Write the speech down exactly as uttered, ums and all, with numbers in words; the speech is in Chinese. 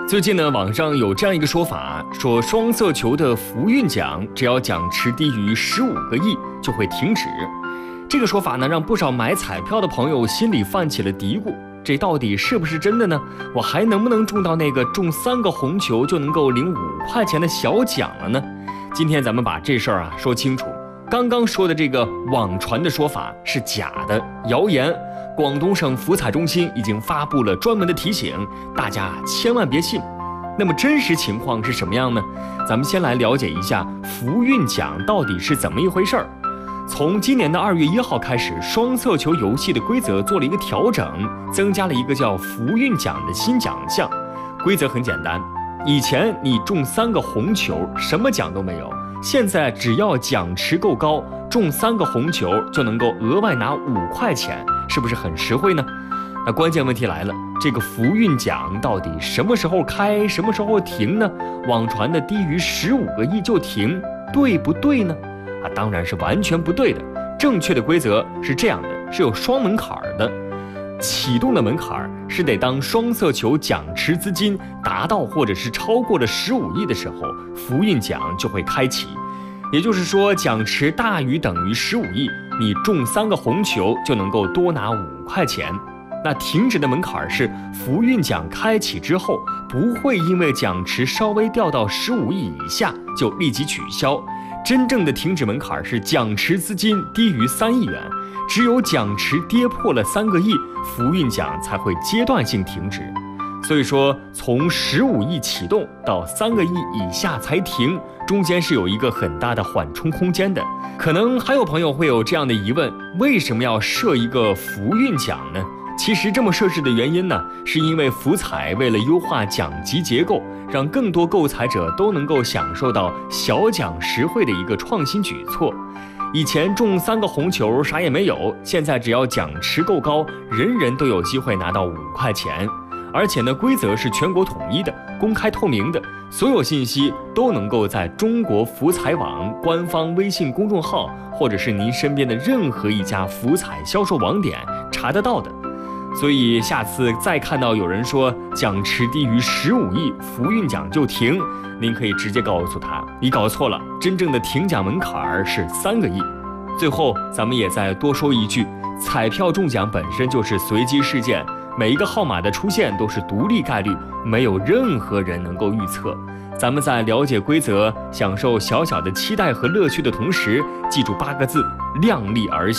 最近呢，网上有这样一个说法，说双色球的福运奖只要奖池低于十五个亿就会停止。这个说法呢，让不少买彩票的朋友心里泛起了嘀咕，这到底是不是真的呢？我还能不能中到那个中三个红球就能够领五块钱的小奖了呢？今天咱们把这事儿啊说清楚。刚刚说的这个网传的说法是假的谣言，广东省福彩中心已经发布了专门的提醒，大家千万别信。那么真实情况是什么样呢？咱们先来了解一下福运奖到底是怎么一回事儿。从今年的二月一号开始，双色球游戏的规则做了一个调整，增加了一个叫福运奖的新奖项。规则很简单，以前你中三个红球，什么奖都没有。现在只要奖池够高，中三个红球就能够额外拿五块钱，是不是很实惠呢？那关键问题来了，这个福运奖到底什么时候开，什么时候停呢？网传的低于十五个亿就停，对不对呢？啊，当然是完全不对的。正确的规则是这样的，是有双门槛的。启动的门槛是得当双色球奖池资金达到或者是超过了十五亿的时候，福运奖就会开启。也就是说，奖池大于等于十五亿，你中三个红球就能够多拿五块钱。那停止的门槛是福运奖开启之后，不会因为奖池稍微掉到十五亿以下就立即取消。真正的停止门槛是奖池资金低于三亿元，只有奖池跌破了三个亿，福运奖才会阶段性停止。所以说，从十五亿启动到三个亿以下才停，中间是有一个很大的缓冲空间的。可能还有朋友会有这样的疑问，为什么要设一个福运奖呢？其实这么设置的原因呢，是因为福彩为了优化奖级结构，让更多购彩者都能够享受到小奖实惠的一个创新举措。以前中三个红球啥也没有，现在只要奖池够高，人人都有机会拿到五块钱。而且呢，规则是全国统一的、公开透明的，所有信息都能够在中国福彩网官方微信公众号，或者是您身边的任何一家福彩销售网点查得到的。所以下次再看到有人说奖池低于十五亿，福运奖就停，您可以直接告诉他，你搞错了，真正的停奖门槛是三个亿。最后，咱们也再多说一句，彩票中奖本身就是随机事件，每一个号码的出现都是独立概率，没有任何人能够预测。咱们在了解规则、享受小小的期待和乐趣的同时，记住八个字：量力而行。